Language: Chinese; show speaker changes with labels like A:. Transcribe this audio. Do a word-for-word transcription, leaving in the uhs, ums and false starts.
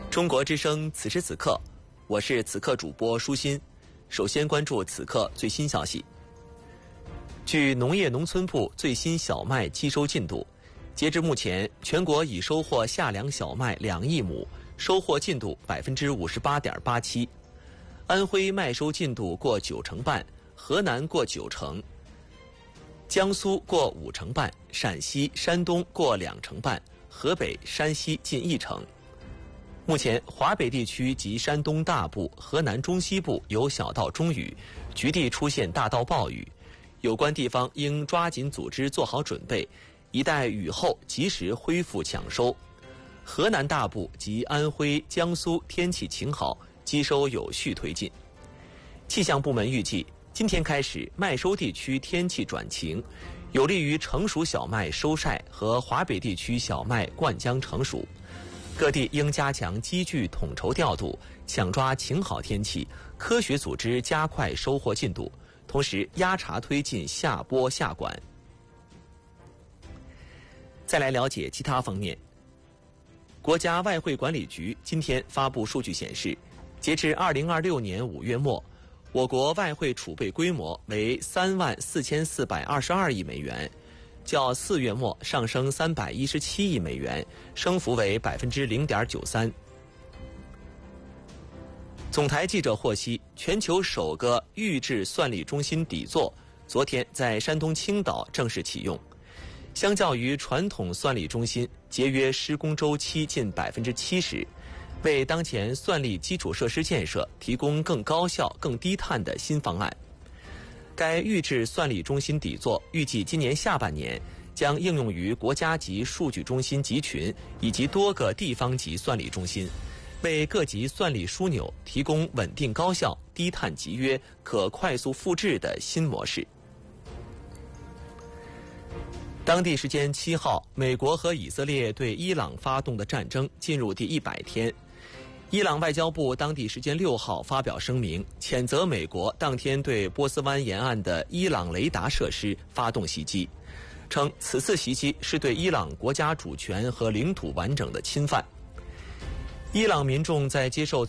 A: 中国之声此时此刻，我是此刻主播舒心。首先关注此刻最新消息。据农业农村部最新小麦机收进度，截至目前，全国已收获夏粮小麦两亿亩，收获进度百分之五十八点八七。安徽麦收进度过九成半，河南过九成，江苏过五成半，陕西、山东过两成半，河北、山西近一成。目前，华北地区及山东大部、河南中西部有小到中雨，局地出现大到暴雨，有关地方应抓紧组织做好准备，一待雨后及时恢复抢收。河南大部及安徽、江苏天气晴好，机收有序推进。气象部门预计，今天开始麦收地区天气转晴，有利于成熟小麦收晒和华北地区小麦灌浆成熟。各地应加强机具统筹调度，抢抓晴好天气，科学组织加快收获进度，同时压茬推进下播下管。再来了解其他方面。国家外汇管理局今天发布数据显示，截至二零二六年五月末，我国外汇储备规模为三万四千四百二十二亿美元，较四月末上升三百一十七亿美元，升幅为百分之零点九三。总台记者获悉，全球首个预制算力中心底座昨天在山东青岛正式启用。相较于传统算力中心，节约施工周期近百分之七十，为当前算力基础设施建设提供更高效、更低碳的新方案。该预制算力中心底座预计今年下半年将应用于国家级数据中心集群以及多个地方级算力中心，为各级算力枢纽提供稳定高效、低碳集约、可快速复制的新模式。当地时间七号，美国和以色列对伊朗发动的战争进入第一百天。伊朗外交部当地时间六号发表声明，谴责美国当天对波斯湾沿岸的伊朗雷达设施发动袭击，称此次袭击是对伊朗国家主权和领土完整的侵犯。伊朗民众在接受